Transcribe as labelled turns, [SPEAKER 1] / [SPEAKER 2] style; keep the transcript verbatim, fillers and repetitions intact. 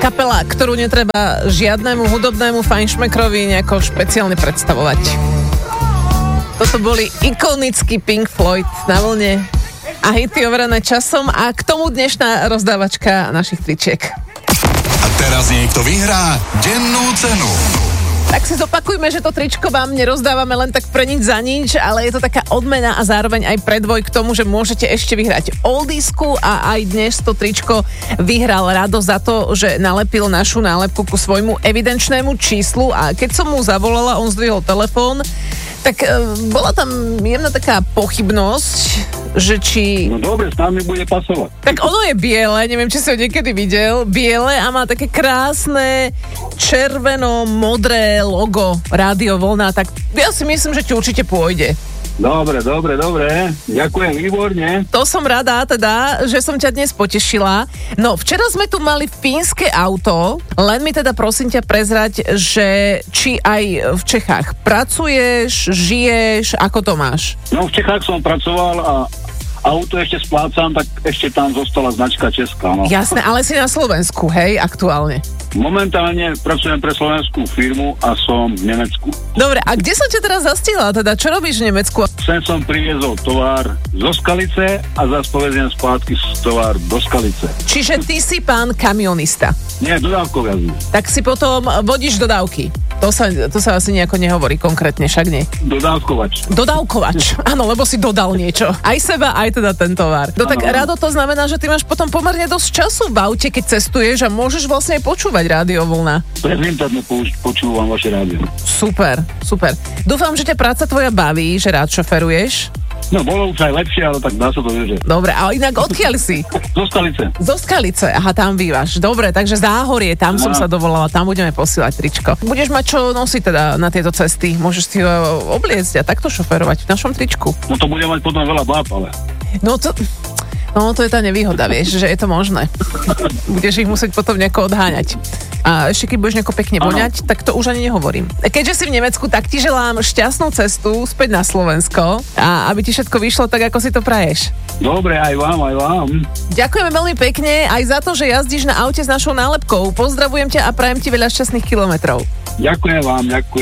[SPEAKER 1] Kapela, ktorú netreba žiadnemu hudobnému fajnšmekrovi nejako špeciálne predstavovať. Toto boli ikonický Pink Floyd na vlne a hity overené časom a k tomu dnešná rozdávačka našich tričiek.
[SPEAKER 2] A teraz niekto vyhrá dennú cenu.
[SPEAKER 1] Tak si zopakujme, že to tričko vám nerozdávame len tak pre nič za nič, ale je to taká odmena a zároveň aj predvoj k tomu, že môžete ešte vyhrať oldisku a aj dnes to tričko vyhral Rado za to, že nalepil našu nálepku ku svojmu evidenčnému číslu a keď som mu zavolala, on zdvihol telefón, tak e, bola tam jemná taká pochybnosť, že či...
[SPEAKER 3] No dobre, s nami bude pasovať.
[SPEAKER 1] Tak ono je biele, neviem, či si ho niekedy videl, biele a má také krásne červeno-modré logo Rádio Vlna, tak ja si myslím, že ti určite pôjde.
[SPEAKER 3] Dobre, dobre, dobre. Ďakujem, výborne.
[SPEAKER 1] To som rada teda, že som ťa dnes potešila. No, včera sme tu mali fínske auto, len mi teda prosím ťa prezrať, že či aj v Čechách pracuješ, žiješ, ako to máš?
[SPEAKER 3] No, v Čechách som pracoval a auto ešte splácam, tak ešte tam zostala značka Česká. No.
[SPEAKER 1] Jasné, ale si na Slovensku, hej, aktuálne.
[SPEAKER 3] Momentálne pracujem pre slovenskú firmu a som v Nemecku.
[SPEAKER 1] Dobre, a kde som ťa teraz zastihla? Teda, čo robíš v Nemecku?
[SPEAKER 3] Sem som priviezol tovar zo Skalice a zase poveziem spátky tovar do Skalice.
[SPEAKER 1] Čiže ty si pán kamionista.
[SPEAKER 3] Nie, dodávkov jazdí.
[SPEAKER 1] Tak si potom vodíš dodávky. To sa, to sa asi nejako nehovorí konkrétne, však nie?
[SPEAKER 3] Dodávkovač.
[SPEAKER 1] Dodávkovač, áno, lebo si dodal niečo. Aj seba, aj teda ten tovar. No tak Rado, to znamená, že ty máš potom pomerne dosť času v aute, keď cestuješ a môžeš vlastne aj počúvať Rádio Vlna.
[SPEAKER 3] Cez internet počúvam vaše rádio.
[SPEAKER 1] Super, super. Dúfam, že ťa práca tvoja baví, že rád šoferuješ.
[SPEAKER 3] No, bolo už aj lepšie, ale tak dá sa to vieže.
[SPEAKER 1] Dobre, a inak odkiaľ si?
[SPEAKER 3] Zo Skalice.
[SPEAKER 1] Zo Skalice, aha, tam bývaš. Dobre, takže Záhorie, tam som sa dovolala, tam budeme posielať tričko. Budeš mať čo nosiť teda na tieto cesty, môžeš si ho obliecť a takto šoferovať v našom tričku.
[SPEAKER 3] No to bude mať potom veľa báb, ale...
[SPEAKER 1] No to... No to je tá nevýhoda, vieš, že je to možné. Budeš ich musieť potom nejako odháňať. A ešte keď budeš nejako pekne voňať, tak to už ani nehovorím. Keďže si v Nemecku, tak ti želám šťastnú cestu späť na Slovensko a aby ti všetko vyšlo tak, ako si to praješ.
[SPEAKER 3] Dobre, aj vám, aj vám.
[SPEAKER 1] Ďakujeme veľmi pekne aj za to, že jazdíš na aute s našou nálepkou. Pozdravujem ťa a prajem ti veľa šťastných kilometrov.
[SPEAKER 3] Ďakujem vám, ďakujem.